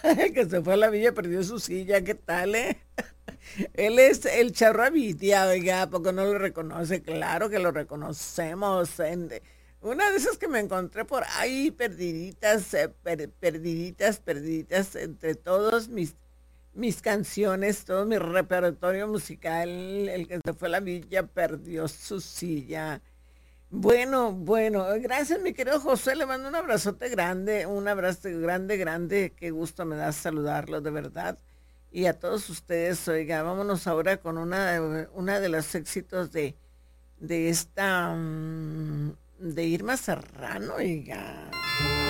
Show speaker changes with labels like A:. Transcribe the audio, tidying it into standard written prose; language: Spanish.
A: El que se fue a la villa perdió su silla, ¿qué tal, eh? Él es el Charro Avitia, oiga, ¿a poco no lo reconoce? Claro que lo reconocemos. Una de esas que me encontré por ahí, perdiditas, perdiditas, perdiditas, entre todos mis canciones, todo mi repertorio musical, el que se fue a la villa perdió su silla. Bueno, bueno, gracias mi querido José, le mando un abrazote grande, un abrazo grande, grande, qué gusto me da saludarlo de verdad. Y a todos ustedes, oiga, vámonos ahora con una de los éxitos de esta, de Irma Serrano, oiga.